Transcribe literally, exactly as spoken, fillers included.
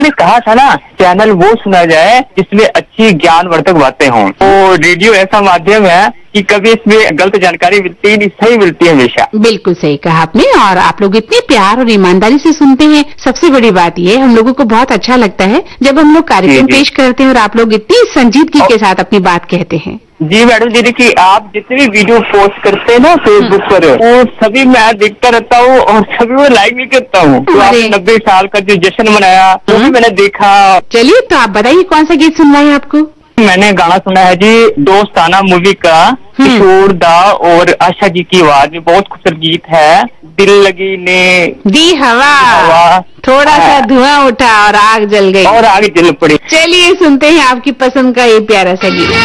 ने कहा था ना, चैनल वो सुना जाए जिसमें अच्छी ज्ञानवर्धक बातें हों। तो रेडियो ऐसा माध्यम है कि कभी इसमें गलत जानकारी मिलती ही नहीं, सही मिलती है हमेशा। बिल्कुल सही कहा आपने। और आप लोग इतने प्यार और ईमानदारी से सुनते हैं। सबसे बड़ी बात ये, हम लोगों को बहुत अच्छा लगता है जब हम लोग कार्यक्रम पेश करते हैं और आप लोग इतनी संजीदगी के साथ अपनी बात कहते हैं। जी मैडम जी, देखिए आप जितने भी वीडियो पोस्ट करते हैं ना फेसबुक पर, वो सभी मैं देखता रहता हूँ और सभी में लाइक भी करता हूँ। तो आपने नब्बे साल का जो जश्न मनाया वो भी मैंने देखा। चलिए, तो आप बताइए कौन सा गीत सुनना है आपको? मैंने गाना सुना है जी दोस्ताना मूवी का, किशोर दा और आशा जी की आवाज में, बहुत खूबसूरत गीत है। दिल लगी ने दी हवा, हवा थोड़ा सा धुआं उठा और आग जल गई और आग जल पड़ी। चलिए सुनते हैं आपकी पसंद का ये प्यारा सा गीत।